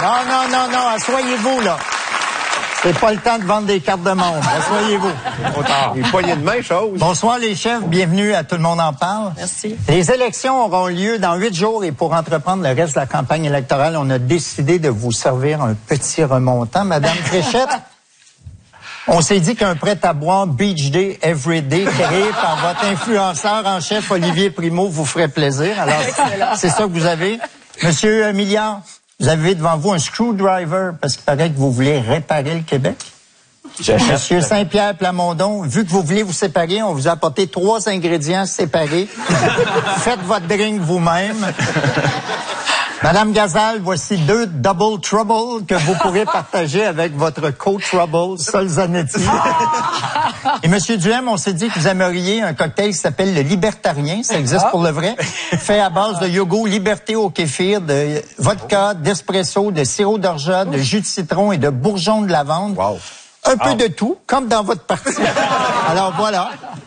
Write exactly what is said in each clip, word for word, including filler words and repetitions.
Non, non, non, non, asseyez-vous, là. C'est pas le temps de vendre des cartes de monde. Asseyez-vous. Trop tard. Une poignée de main, chose. Bonsoir, les chefs. Bienvenue à Tout le monde en parle. Merci. Les élections auront lieu dans huit jours et pour entreprendre le reste de la campagne électorale, on a décidé de vous servir un petit remontant. Madame Fréchette, on s'est dit qu'un prêt-à-boire Beach Day Everyday créé par votre influenceur en chef Olivier Primo vous ferait plaisir. Alors, c'est ça que vous avez. Monsieur Milliard, vous avez devant vous un screwdriver parce qu'il paraît que vous voulez réparer le Québec. Monsieur Saint-Pierre Plamondon, vu que vous voulez vous séparer, on vous a apporté trois ingrédients séparés. Faites votre drink vous-même. Madame Gazal, voici deux Double Trouble que vous pourrez partager avec votre co-trouble, Sol Zanetti. Et Monsieur Duhem, on s'est dit que vous aimeriez un cocktail qui s'appelle le Libertarien, ça existe pour le vrai, fait à base de yogourt liberté au kéfir, de vodka, d'espresso, de sirop d'orgeat, de jus de citron et de bourgeon de lavande. Wow. Un peu de tout, comme dans votre partie. Alors voilà.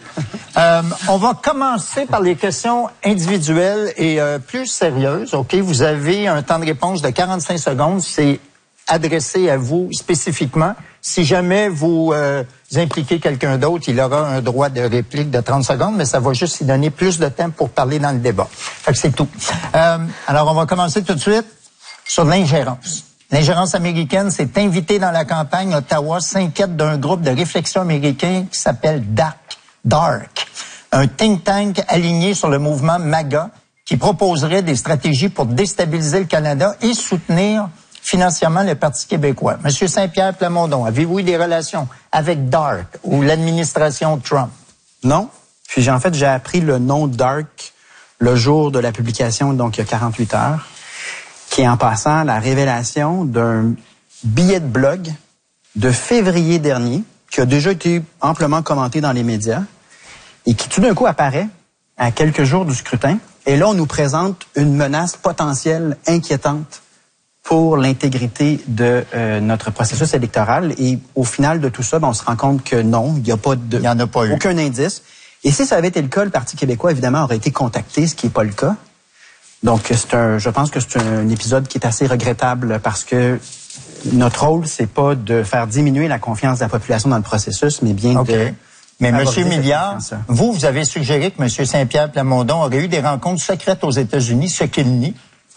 Euh, on va commencer par les questions individuelles et euh, plus sérieuses. Ok, vous avez un temps de réponse de quarante-cinq secondes. C'est adressé à vous spécifiquement. Si jamais vous, euh, vous impliquez quelqu'un d'autre, il aura un droit de réplique de trente secondes, mais ça va juste lui donner plus de temps pour parler dans le débat. Fait que c'est tout. Euh, alors, on va commencer tout de suite sur l'ingérence. L'ingérence américaine s'est invitée dans la campagne. Ottawa s'inquiète d'un groupe de réflexion américain qui s'appelle Dark. Dark, un think tank aligné sur le mouvement MAGA qui proposerait des stratégies pour déstabiliser le Canada et soutenir financièrement le Parti québécois. Monsieur Saint-Pierre Plamondon, avez-vous eu des relations avec Dark ou l'administration Trump? Non. Puis j'ai en fait, j'ai appris le nom Dark le jour de la publication, donc il y a quarante-huit heures, qui est en passant la révélation d'un billet de blog de février dernier qui a déjà été amplement commenté dans les médias et qui tout d'un coup apparaît à quelques jours du scrutin. Et là, on nous présente une menace potentielle inquiétante pour l'intégrité de euh, notre processus électoral. Et au final de tout ça, ben, on se rend compte que non, il n'y a pas de, il y en a pas eu. aucun indice. Et si ça avait été le cas, le Parti québécois, évidemment, aurait été contacté, ce qui n'est pas le cas. Donc, c'est un, je pense que c'est un épisode qui est assez regrettable parce que notre rôle, c'est pas de faire diminuer la confiance de la population dans le processus, mais bien okay. de... Mais Monsieur Milliard, vous, vous avez suggéré que Monsieur Saint-Pierre Plamondon aurait eu des rencontres secrètes aux États-Unis, ce qu'il nie.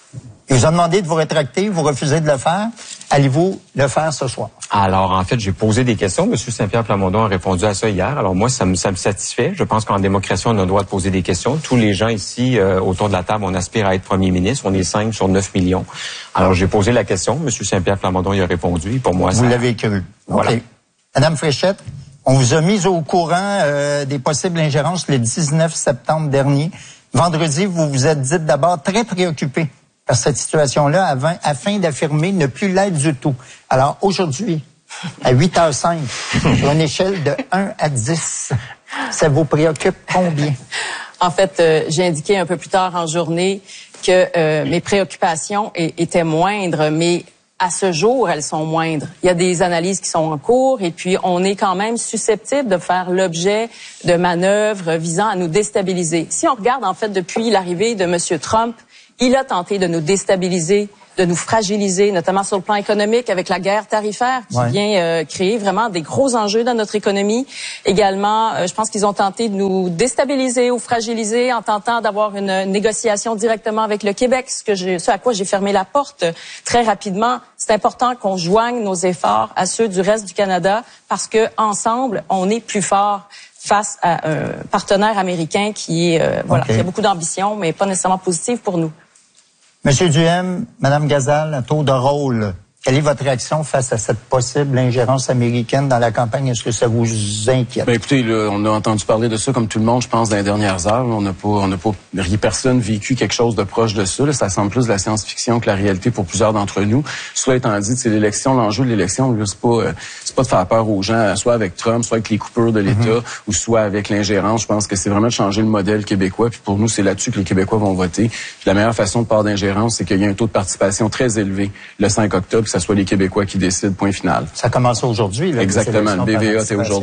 Il vous a demandé de vous rétracter, vous refusez de le faire. Allez-vous le faire ce soir? Alors, en fait, j'ai posé des questions. Monsieur Saint-Pierre Plamondon a répondu à ça hier. Alors, moi, ça me, ça me satisfait. Je pense qu'en démocratie, on a le droit de poser des questions. Tous les gens ici, euh, autour de la table, on aspire à être premier ministre. On est cinq sur neuf millions. Alors, j'ai posé la question. Monsieur Saint-Pierre Plamondon y a répondu. Et pour moi, vous ça... l'avez cru. Voilà. Okay. Madame Fréchette, on vous a mis au courant euh, des possibles ingérences le dix-neuf septembre dernier. Vendredi, vous vous êtes dit d'abord très préoccupé par cette situation-là avant, afin d'affirmer ne plus l'être du tout. Alors aujourd'hui, à huit heures cinq, sur une échelle de un à dix, ça vous préoccupe combien? En fait, euh, j'ai indiqué un peu plus tard en journée que euh, mes préoccupations étaient moindres, mais à ce jour, elles sont moindres. Il y a des analyses qui sont en cours et puis on est quand même susceptible de faire l'objet de manœuvres visant à nous déstabiliser. Si on regarde, en fait, depuis l'arrivée de M. Trump, il a tenté de nous déstabiliser, de nous fragiliser, notamment sur le plan économique avec la guerre tarifaire qui ouais. vient euh, créer vraiment des gros enjeux dans notre économie. Également, euh, je pense qu'ils ont tenté de nous déstabiliser ou fragiliser en tentant d'avoir une négociation directement avec le Québec, ce, que j'ai, ce à quoi j'ai fermé la porte très rapidement. C'est important qu'on joigne nos efforts à ceux du reste du Canada parce que ensemble, on est plus fort face à un partenaire américain qui est euh, voilà, okay. qui a beaucoup d'ambition, mais pas nécessairement positive pour nous. Monsieur Duhem, Madame Gazal, à tour de rôle, quelle est votre réaction face à cette possible ingérence américaine dans la campagne? Est-ce que ça vous inquiète? Ben écoutez, là, on a entendu parler de ça comme tout le monde, je pense, dans les dernières heures. On n'a pas, on n'a pas, personne vécu quelque chose de proche de ça. Là. Ça semble plus de la science-fiction que la réalité pour plusieurs d'entre nous. Soit étant dit, c'est l'élection, l'enjeu de l'élection, là, c'est pas, euh, c'est pas de faire peur aux gens, soit avec Trump, soit avec les coupures de l'État, mm-hmm. ou soit avec l'ingérence. Je pense que c'est vraiment de changer le modèle québécois. Puis pour nous, c'est là-dessus que les Québécois vont voter. Puis la meilleure façon de part d'ingérence, c'est qu'il y a un taux de participation très élevé le cinq octobre, que ce soit les Québécois qui décident, point final. Ça commence aujourd'hui, là. Exactement, le B V A, c'est aujourd'hui.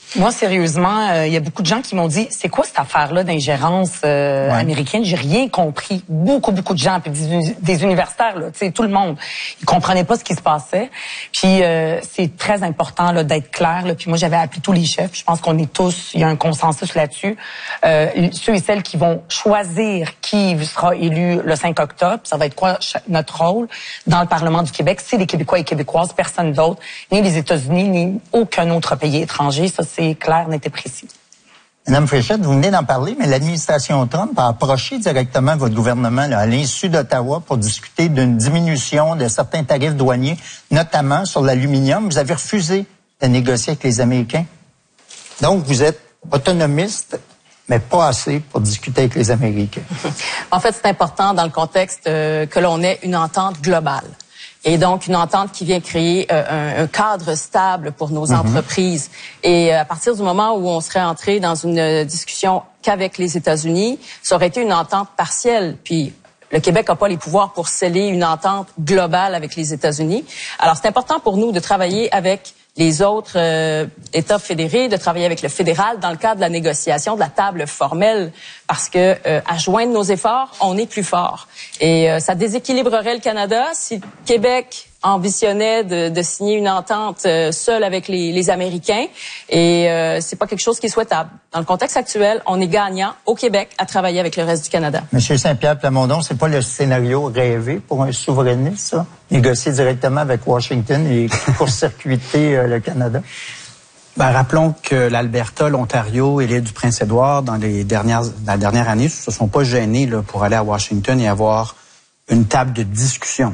Moi, sérieusement, il euh, y a beaucoup de gens qui m'ont dit, c'est quoi cette affaire-là d'ingérence euh, ouais. américaine? J'ai rien compris. Beaucoup, beaucoup de gens, puis des, des universitaires, là, tu sais, tout le monde, ils comprenaient pas ce qui se passait. Puis euh, c'est très important là d'être clair. Là. Puis moi, j'avais appelé tous les chefs. Je pense qu'on est tous, il y a un consensus là-dessus. Euh, ceux et celles qui vont choisir qui sera élu le cinq octobre, ça va être quoi notre rôle dans le Parlement du Québec? C'est les Québécois et Québécoises, personne d'autre, ni les États-Unis, ni aucun autre pays étranger. Ça, c'est clair, net et précis. Madame Fréchette, vous venez d'en parler, mais l'administration Trump a approché directement votre gouvernement là, à l'insu d'Ottawa pour discuter d'une diminution de certains tarifs douaniers, notamment sur l'aluminium. Vous avez refusé de négocier avec les Américains. Donc, vous êtes autonomiste, mais pas assez pour discuter avec les Américains. En fait, c'est important dans le contexte euh, que l'on ait une entente globale. Et donc, une entente qui vient créer euh, un, un cadre stable pour nos mm-hmm. entreprises. Et euh, à partir du moment où on serait entré dans une discussion qu'avec les États-Unis, ça aurait été une entente partielle. Puis, le Québec n'a pas les pouvoirs pour sceller une entente globale avec les États-Unis. Alors, c'est important pour nous de travailler avec les autres euh, États fédérés, de travailler avec le fédéral dans le cadre de la négociation, de la table formelle, parce que euh, à joindre nos efforts, on est plus fort. Et euh, ça déséquilibrerait le Canada si le Québec ambitionnait de, de signer une entente euh, seule avec les, les Américains. Et euh, c'est pas quelque chose qui est souhaitable. Dans le contexte actuel, on est gagnant au Québec à travailler avec le reste du Canada. Monsieur Saint-Pierre Plamondon, c'est pas le scénario rêvé pour un souverainiste, ça? Négocier directement avec Washington et court-circuiter euh, le Canada? Ben, rappelons que l'Alberta, l'Ontario et l'île du Prince-Édouard, dans les dernières, la dernière année, se sont pas gênés là, pour aller à Washington et avoir une table de discussion.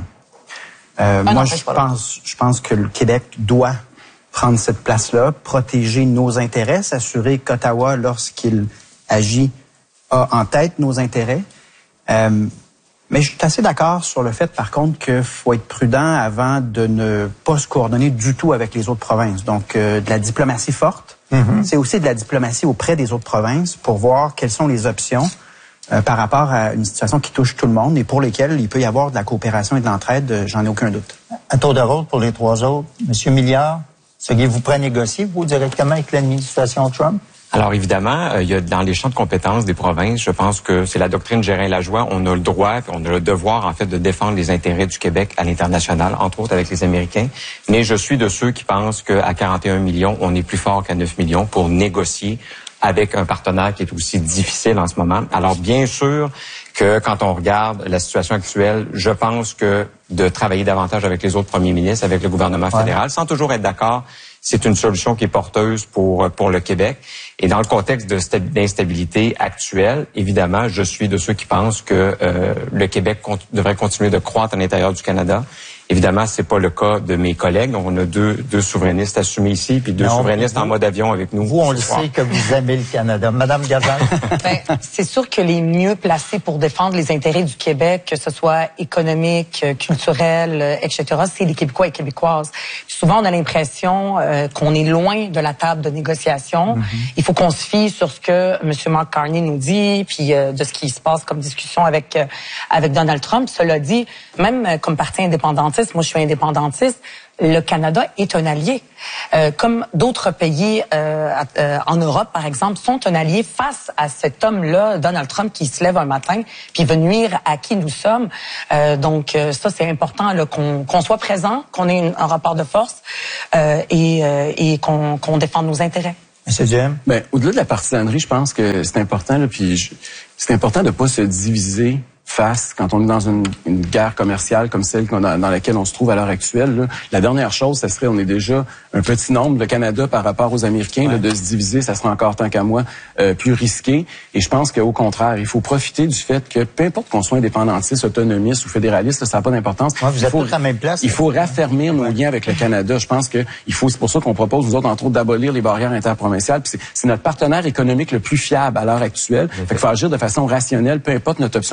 Euh, ah moi, non, je pense, je pense que le Québec doit prendre cette place-là, protéger nos intérêts, s'assurer qu'Ottawa, lorsqu'il agit, a en tête nos intérêts. Euh, mais je suis assez d'accord sur le fait, par contre, qu'il faut être prudent avant de ne pas se coordonner du tout avec les autres provinces. Donc, euh, de la diplomatie forte, mm-hmm. c'est aussi de la diplomatie auprès des autres provinces pour voir quelles sont les options Euh, par rapport à une situation qui touche tout le monde et pour lesquelles il peut y avoir de la coopération et de l'entraide, euh, j'en ai aucun doute. À tour de rôle pour les trois autres. Monsieur Milliard, seriez-vous prêt à négocier, vous, directement avec l'administration Trump? Alors évidemment, euh, il y a dans les champs de compétences des provinces, je pense que c'est la doctrine Gérin-Lajoie, on a le droit, on a le devoir en fait de défendre les intérêts du Québec à l'international, entre autres avec les Américains. Mais je suis de ceux qui pensent qu'à quarante et un millions, on est plus fort qu'à neuf millions pour négocier avec un partenaire qui est aussi difficile en ce moment. Alors, bien sûr que quand on regarde la situation actuelle, je pense que de travailler davantage avec les autres premiers ministres, avec le gouvernement fédéral, ouais. sans toujours être d'accord, c'est une solution qui est porteuse pour pour le Québec. Et dans le contexte de d'instabilité actuelle, évidemment, je suis de ceux qui pensent que euh, le Québec con- devrait continuer de croître à l'intérieur du Canada. Évidemment, c'est pas le cas de mes collègues. Donc, on a deux, deux souverainistes assumés ici, puis deux non, souverainistes vous, en mode avion avec nous. Vous, on le sait que vous aimez le Canada. Madame Gazan. Ben, c'est sûr que les mieux placés pour défendre les intérêts du Québec, que ce soit économique, culturel, et cetera, c'est les Québécois et Québécoises. Puis souvent, on a l'impression euh, qu'on est loin de la table de négociation. Mm-hmm. Il faut qu'on se fie sur ce que M. Mark Carney nous dit, puis euh, de ce qui se passe comme discussion avec euh, avec Donald Trump. Cela dit, même euh, comme parti indépendantiste, moi je suis indépendantiste, le Canada est un allié. Euh, comme d'autres pays euh, euh, en Europe, par exemple, sont un allié face à cet homme-là, Donald Trump, qui se lève un matin puis veut nuire à qui nous sommes. Euh, donc euh, ça, c'est important là, qu'on, qu'on soit présent, qu'on ait une, un rapport de force euh, et, euh, et qu'on, qu'on défende nos intérêts. Monsieur Duhem? Ben, au-delà de la partisanerie, je pense que c'est important, là, puis je, c'est important de pas se diviser face quand on est dans une, une guerre commerciale comme celle qu'on a, dans laquelle on se trouve à l'heure actuelle. Là. La dernière chose, ça serait, on est déjà un petit nombre, le Canada par rapport aux Américains, ouais. là, de se diviser, ça serait encore, tant qu'à moi, euh, plus risqué. Et je pense qu'au contraire, il faut profiter du fait que peu importe qu'on soit indépendantiste, autonomiste ou fédéraliste, là, ça n'a pas d'importance. Ouais, vous il êtes faut, tous à la même place. Il faut raffermir nos ouais. liens avec le Canada. Je pense que il faut, c'est pour ça qu'on propose, nous autres, entre autres, d'abolir les barrières interprovinciales. Puis c'est, c'est notre partenaire économique le plus fiable à l'heure actuelle. Fait qu'il faut agir de façon rationnelle, peu importe notre option constitutionnelle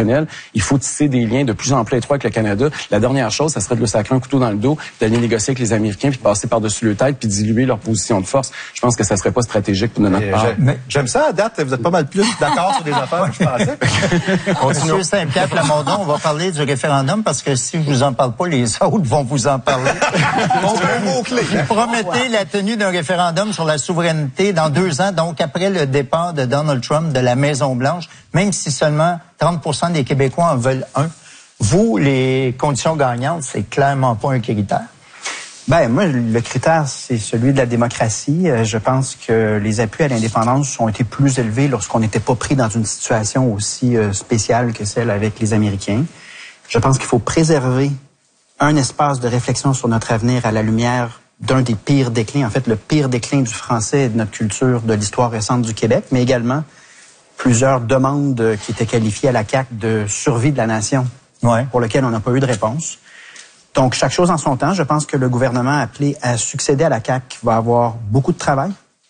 constitutionnel. Il faut tisser des liens de plus en plus étroits avec le Canada. La dernière chose, ça serait de le sacrer un couteau dans le dos, d'aller négocier avec les Américains, puis de passer par-dessus le tête, puis diluer leur position de force. Je pense que ça serait pas stratégique de notre part. Mais j'aime ça, à date, vous êtes pas mal plus d'accord sur des affaires que je pensais. Monsieur Saint-Pierre Plamondon, on va parler du référendum parce que si je vous en parle pas, les autres vont vous en parler. Vous promettez la tenue d'un référendum sur la souveraineté dans deux ans, donc après le départ de Donald Trump de la Maison-Blanche, même si seulement trente pour cent des Québécois en veulent un. Vous, les conditions gagnantes, c'est clairement pas un critère. Ben moi, le critère, c'est celui de la démocratie. Je pense que les appuis à l'indépendance ont été plus élevés lorsqu'on n'était pas pris dans une situation aussi spéciale que celle avec les Américains. Je pense qu'il faut préserver un espace de réflexion sur notre avenir à la lumière d'un des pires déclins, en fait, le pire déclin du français et de notre culture, de l'histoire récente du Québec, mais également plusieurs demandes qui étaient qualifiées à la C A Q de survie de la nation, ouais, pour lesquelles on n'a pas eu de réponse. Donc, chaque chose en son temps. Je pense que le gouvernement appelé à succéder à la C A Q va avoir beaucoup de travail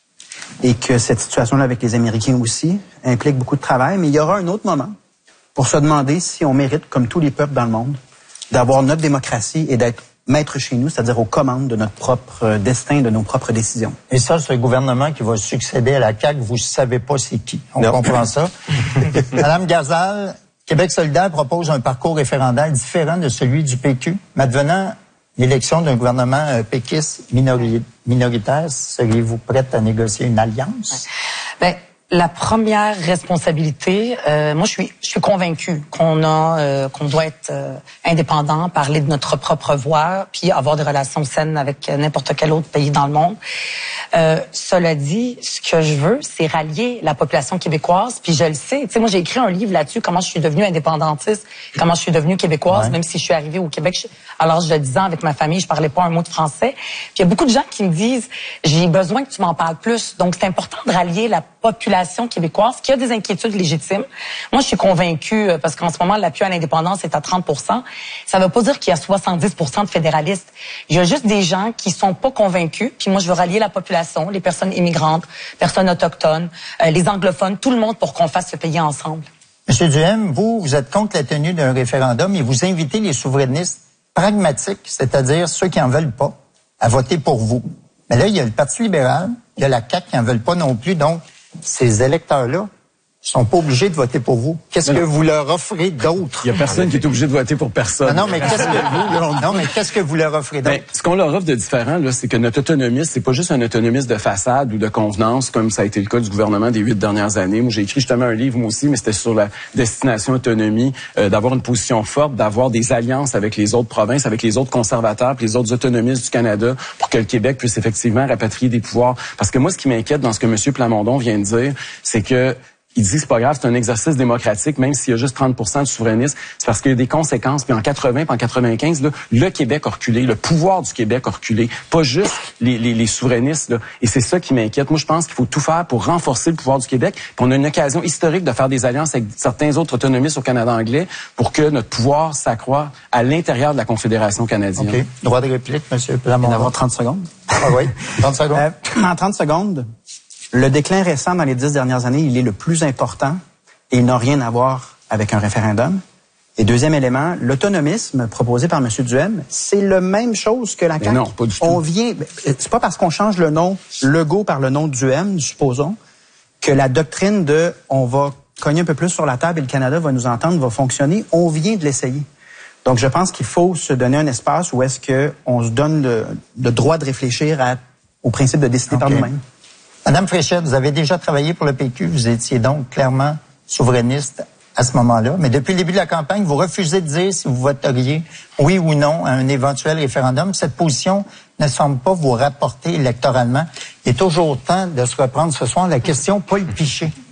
et que cette situation-là avec les Américains aussi implique beaucoup de travail. Mais il y aura un autre moment pour se demander si on mérite, comme tous les peuples dans le monde, d'avoir notre démocratie et d'être maître chez nous, c'est-à-dire aux commandes de notre propre destin, de nos propres décisions. Et ça, ce gouvernement qui va succéder à la C A Q, vous savez pas c'est qui. On non. comprend ça. Madame Gazal, Québec solidaire propose un parcours référendaire différent de celui du P Q. M'advenant l'élection d'un gouvernement péquiste minori- minoritaire, seriez-vous prête à négocier une alliance? Ben, la première responsabilité, euh, moi je suis je suis convaincue qu'on a euh, qu'on doit être euh, indépendant, parler de notre propre voix, puis avoir des relations saines avec n'importe quel autre pays dans le monde. Euh, cela dit, ce que je veux, c'est rallier la population québécoise, puis je le sais. Tu sais, moi j'ai écrit un livre là-dessus, comment je suis devenue indépendantiste, comment je suis devenue québécoise, ouais. Même si je suis arrivée au Québec je, à l'âge de dix ans avec ma famille, je parlais pas un mot de français. Puis il y a beaucoup de gens qui me disent, j'ai besoin que tu m'en parles plus. Donc c'est important de rallier la population québécoise qui a des inquiétudes légitimes. Moi, je suis convaincue, parce qu'en ce moment, l'appui à l'indépendance est à trente pour cent. Ça ne veut pas dire qu'il y a soixante-dix pour cent de fédéralistes. Il y a juste des gens qui sont pas convaincus. Puis moi, je veux rallier la population, les personnes immigrantes, personnes autochtones, euh, les anglophones, tout le monde pour qu'on fasse ce pays ensemble. Monsieur Duhem, vous, vous êtes contre la tenue d'un référendum et vous invitez les souverainistes pragmatiques, c'est-à-dire ceux qui en veulent pas, à voter pour vous. Mais là, il y a le Parti libéral, il y a la C A Q qui en veulent pas non plus, donc ces électeurs-là sont pas obligés de voter pour vous. Qu'est-ce que vous leur offrez d'autre? Il y a personne qui est obligé de voter pour personne. Non, non mais qu'est-ce que vous, non, mais qu'est-ce que vous leur offrez d'autre? Ben, ce qu'on leur offre de différent, là, c'est que notre autonomisme, c'est pas juste un autonomisme de façade ou de convenance, comme ça a été le cas du gouvernement des huit dernières années. Moi, j'ai écrit justement un livre, moi aussi, mais c'était sur la destination autonomie, euh, d'avoir une position forte, d'avoir des alliances avec les autres provinces, avec les autres conservateurs, puis les autres autonomistes du Canada, pour que le Québec puisse effectivement rapatrier des pouvoirs. Parce que moi, ce qui m'inquiète dans ce que M. Plamondon vient de dire, c'est que il dit c'est pas grave, c'est un exercice démocratique, même s'il y a juste trente pour cent de souverainistes, c'est parce qu'il y a des conséquences. Puis en quatre-vingts, puis en quatre-vingt-quinze, là, le Québec a reculé, le pouvoir du Québec a reculé, pas juste les, les, les souverainistes. Là. Et c'est ça qui m'inquiète. Moi, je pense qu'il faut tout faire pour renforcer le pouvoir du Québec. Puis on a une occasion historique de faire des alliances avec certains autres autonomistes au Canada anglais pour que notre pouvoir s'accroît à l'intérieur de la Confédération canadienne. OK. Droit de réplique, M. Plamondon. D'avoir trente secondes. Ah oui, trente secondes. Euh, en trente secondes, le déclin récent dans les dix dernières années, il est le plus important et il n'a rien à voir avec un référendum. Et deuxième élément, l'autonomisme proposé par M. Duhem, c'est la même chose que la C A Q. Mais non, pas du tout. On vient, c'est pas parce qu'on change le nom Legault par le nom Duhem, supposons, que la doctrine de on va cogner un peu plus sur la table et le Canada va nous entendre, va fonctionner. On vient de l'essayer. Donc, je pense qu'il faut se donner un espace où est-ce que on se donne le, le droit de réfléchir à, au principe de décider okay. par nous-mêmes. Madame Fréchette, vous avez déjà travaillé pour le P Q, vous étiez donc clairement souverainiste à ce moment-là, mais depuis le début de la campagne, vous refusez de dire si vous voteriez oui ou non à un éventuel référendum. Cette position ne semble pas vous rapporter électoralement. Il est toujours temps de se reprendre ce soir la question Paul Piché.